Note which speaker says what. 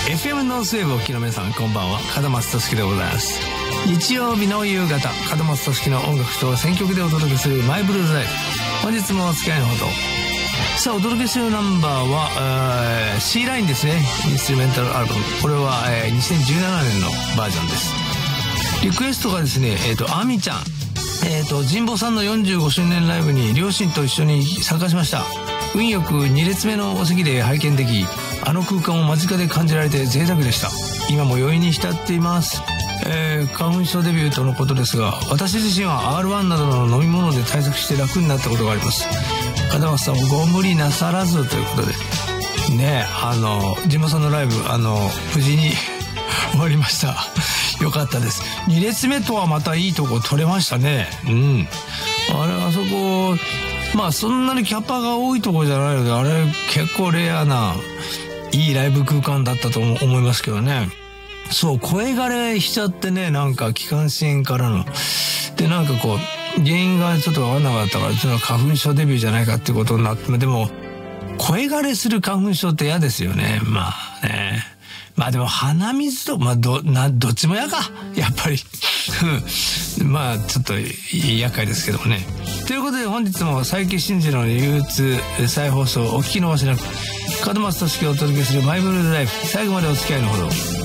Speaker 1: FM ノースウェーブお聞きの皆さん、こんばんは。門松俊樹でございます。日曜日の夕方、門松俊樹の音楽と選曲でお届けするマイブルーズライフ。本日もお付き合いのほど。さあ、お届けするナンバーは、C ラインですね。インストゥルメンタルアルバム。これは、2017年のバージョンです。リクエストがですね、アミちゃん。神保さんの45周年ライブに両親と一緒に参加しました。運よく2列目のお席で拝見でき、あの空間を間近で感じられて贅沢でした。今も余韻に浸っています。花粉症デビューとのことですが、私自身は R1 などの飲み物で対策して楽になったことがあります。門松さんもご無理なさらずということでね、神保さんのライブ無事に終わりました。よかったです。2列目とはまたいいとこ取れましたね。あそこまあそんなにキャパが多いところじゃないので、あれ結構レアないいライブ空間だったと思いますけどね。そう、声枯れしちゃってね、なんか気管支炎からので、なんかこう原因がちょっと分かんなかったから、その花粉症デビューじゃないかっていうことになって、でも声枯れする花粉症って嫌ですよね。まあね、まあでも鼻水とどっちも嫌かやっぱりまあちょっと厄介ですけどもね。ということで本日も佐伯真嗣の憂鬱再放送お聞き逃しなく、門松俊樹をお届けするマイブルーズライフ。最後までお付き合いのほど。